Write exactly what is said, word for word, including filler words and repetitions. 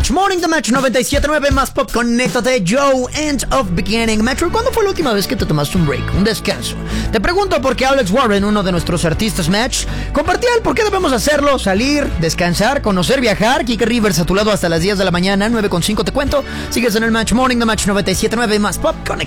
Match Morning, The Match noventa y siete punto nueve, más pop, conéctate, Joe, End of Beginning. Metro, ¿cuándo fue la última vez que te tomaste un break, un descanso? Te pregunto porque Alex Warren, uno de nuestros artistas Match, compartía el por qué debemos hacerlo: salir, descansar, conocer, viajar. Kike Rivers a tu lado hasta las diez de la mañana, nueve con cinco te cuento. Sigues en el Match Morning, The Match noventa y siete punto nueve, más pop, conéctate.